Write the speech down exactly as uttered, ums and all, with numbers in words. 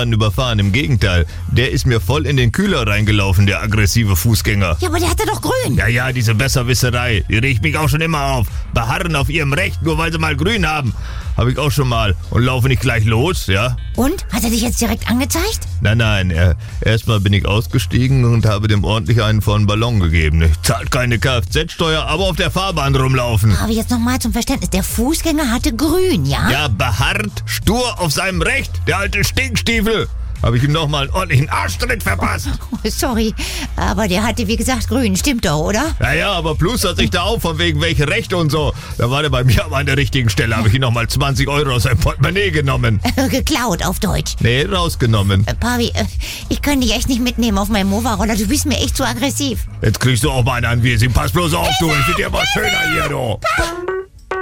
niemanden überfahren. Im Gegenteil, der ist mir voll in den Kühler reingelaufen, der aggressive Fußgänger. Ja, aber der hatte doch grün. Ja, ja, diese Besserwisserei, die regt mich auch schon immer auf. Beharren auf ihrem Recht, nur weil sie mal grün haben. Habe ich auch schon mal. Und laufe nicht gleich los, ja? Und? Hat er dich jetzt direkt angezeigt? Nein, nein, äh, erstmal bin ich ausgestiegen und habe dem ordentlich einen vollen Ballon gegeben. Ich zahle keine Kfz-Steuer, aber auf der Fahrbahn rumlaufen. Aber jetzt nochmal zum Verständnis. Der Fußgänger hatte grün, ja? Ja, beharrt, stur auf seinem Recht, der alte Stinkstiefel. Habe ich ihm nochmal einen ordentlichen Arschtritt verpasst. Oh, sorry, aber der hatte wie gesagt grün, stimmt doch, oder? Ja, ja, aber plustert sich da auf, von wegen welche Rechte und so. Da war der bei mir aber an der richtigen Stelle. Habe ich ihm nochmal zwanzig Euro aus seinem Portemonnaie genommen. Geklaut, auf Deutsch. Nee, rausgenommen. Äh, Pavi, äh, ich kann dich echt nicht mitnehmen auf meinem Mofa-Roller. Du bist mir echt zu aggressiv. Jetzt kriegst du auch mal einen Anwesend. Pass bloß auf, du. Ich bin dir mal schöner hier, du.